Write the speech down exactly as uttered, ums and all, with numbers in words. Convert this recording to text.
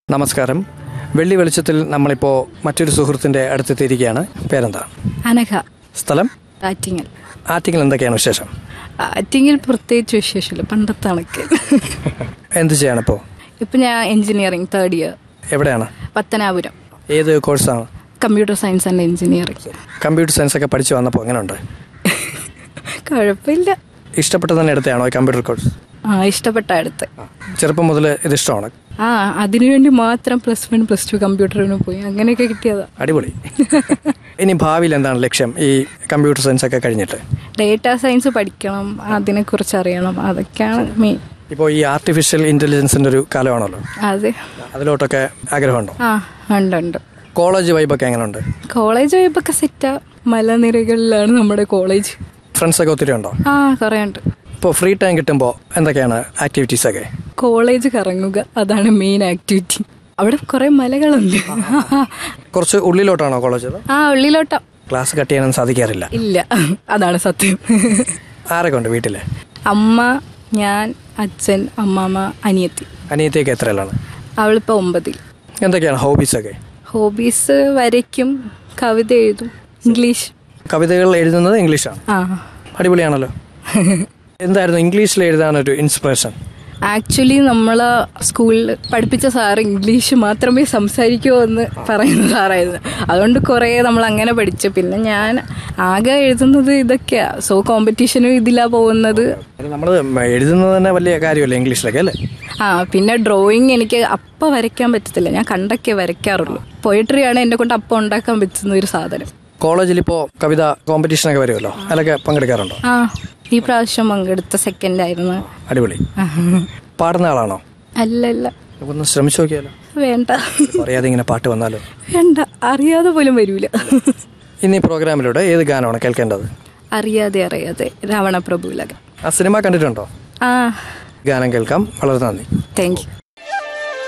നമസ്കാരം. വെള്ളി വെളിച്ചത്തിൽ നമ്മളിപ്പോൾ മറ്റൊരു സുഹൃത്തിൻ്റെ അടുത്തെത്തിയിരിക്കുകയാണ്. പേരെന്താ? അനഘ. സ്ഥലം? ആറ്റിങ്ങൽ. ആറ്റിങ്ങൽ എന്തൊക്കെയാണ് വിശേഷം? ആറ്റിങ്ങൽ പ്രത്യേകിച്ച് വിശേഷമില്ല, പണ്ടത്തെ കണക്ക്. എന്ത് ചെയ്യാണ് ഇപ്പോൾ? ഇപ്പം ഞാൻ എഞ്ചിനീയറിംഗ് തേർഡ് ഇയർ. എവിടെയാണ്? പത്തനാപുരം. ഏത് കോഴ്സാണ്? Computer science and engineering. Computer science ഒക്കെ പഠിച്ചു വന്നപ്പോൾ എങ്ങനെയുണ്ട്? കുഴപ്പമില്ല. ഇഷ്ടപ്പെട്ട തന്നെ എടുത്തതാണോ ഈ കമ്പ്യൂട്ടർ കോഴ്സ്? ആ, ഇഷ്ടപ്പെട്ട അടുത്ത്. ചെറുപ്പം മുതൽ ഇത് ഇഷ്ടമാണ്? ആ, അതിനുവേണ്ടി മാത്രം പ്ലസ് വൺ പ്ലസ് ടു കമ്പ്യൂട്ടറിന് പോയി, അങ്ങനെയൊക്കെ കിട്ടിയതാ. അടിപൊളി. ഇനി ഭാവിയിൽ എന്താണ് ലക്ഷ്യം ഈ കമ്പ്യൂട്ടർ സയൻസ് ഒക്കെ കഴിഞ്ഞിട്ട്? ഡേറ്റാ സയൻസ് പഠിക്കണം, അതിനെക്കുറിച്ച് അറിയണം, അതൊക്കെയാണ് മെയിൻ. ഇപ്പോൾ ഈ ആർട്ടിഫിഷ്യൽ ഇന്റലിജൻസിന്റെ ഒരു കാലമാണല്ലോ, അതെ. അതിലോട്ടൊക്കെ ആഗ്രഹമുണ്ടോ? ആ, ഉണ്ട് ഉണ്ട്. കോളേജ് വൈബൊക്കെ എങ്ങനെയുണ്ട്? കോളേജ് വൈബൊക്കെ സെറ്റാ. മലനിരകളിലാണ് നമ്മുടെ കോളേജ്. ഫ്രണ്ട്സ് ഒക്കെ ഒത്തിരി ഉണ്ടോ? ആ, കുറേ ഉണ്ട്. ഇപ്പോൾ ഫ്രീ ടൈം കിട്ടുമ്പോൾ എന്തൊക്കെയാണ് ആക്ടിവിറ്റീസ് ഒക്കെ? കോളേജ് കറങ്ങുക, അതാണ് മെയിൻ ആക്ടിവിറ്റി. അവിടെ കുറെ മലകളുണ്ട്. കുറച്ച് ഉള്ളിലോട്ടാണോ കോളേജ്? ആ, ഉള്ളിലോട്ടാ. ക്ലാസ് കട്ട് ചെയ്യാനൊന്നും സാധിക്കാറില്ല? ഇല്ല, അതാണ് സത്യം. ആരൊക്കെ ഉണ്ട് വീട്ടില്? അമ്മ, ഞാൻ, അച്ഛൻ, അമ്മാമ്മ, അനിയത്തി. അനിയത്തിയൊക്കെ എത്രയിലാണ്? അവളിപ്പോ ഒമ്പതിൽ. എന്തൊക്കെയാണ് ഹോബീസ് ഒക്കെ? ഹോബീസ് വരയ്ക്കും, കവിത എഴുതും, ഇംഗ്ലീഷ്. കവിതകൾ എഴുതുന്നത് ഇംഗ്ലീഷാണ്? ആ, അടിപൊളിയാണല്ലോ. എന്തായിരുന്നു ഇംഗ്ലീഷിൽ എഴുതാനൊരു ഇൻസ്പിറേഷൻ? ആക്ച്വലി നമ്മളെ സ്കൂളിൽ പഠിപ്പിച്ച സാറ് ഇംഗ്ലീഷ് മാത്രമേ സംസാരിക്കൂ എന്ന് പറയുന്ന സാറായിരുന്നു. അതുകൊണ്ട് കുറേ നമ്മൾ അങ്ങനെ പഠിച്ചു. പിന്നെ ഞാൻ ആകെ എഴുതുന്നത് ഇതൊക്കെയാ. സോ കോമ്പറ്റീഷനും ഇതിലാ പോകുന്നത്. നമ്മൾ എഴുതുന്നത് തന്നെ വലിയ കാര്യമല്ലേ ഇംഗ്ലീഷിലൊക്കെ, അല്ലേ? ആ, പിന്നെ ഡ്രോയിങ് എനിക്ക് അപ്പം വരയ്ക്കാൻ പറ്റത്തില്ല. ഞാൻ കണ്ടൊക്കെ വരയ്ക്കാറുള്ളൂ. പോയിട്രിയാണ് എന്നെ കൊണ്ട് അപ്പം ഉണ്ടാക്കാൻ പറ്റുന്ന ഒരു സാധനം. കോളേജിൽ ഇപ്പോൾ കവിത കോമ്പറ്റീഷനൊക്കെ വരുമല്ലോ, അതിലൊക്കെ പങ്കെടുക്കാറുണ്ടോ? ആ, ഈ പ്രാവശ്യം പങ്കെടുത്ത സെക്കൻഡ് ആയിരുന്നു. അടിപൊളി. പാടുന്ന ആളാണോ? അല്ലല്ല. ഒന്ന് ശ്രമിച്ചു നോക്കിയാലോ? വേണ്ട. അറിയാതെ ഇങ്ങനെ പാട്ട് വന്നാലോ? വേണ്ട, അറിയാതെ പോലും വരൂല. ഇന്ന് ഈ പ്രോഗ്രാമിലൂടെ ഏത് ഗാനമാണ് കേൾക്കേണ്ടത്? അറിയാതെ അറിയാതെ രാവണപ്രഭുവിലക. ആ സിനിമ കണ്ടിട്ടുണ്ടോ? ആ, ഗാനം കേൾക്കാം. വളരെ നന്ദി. Thank you.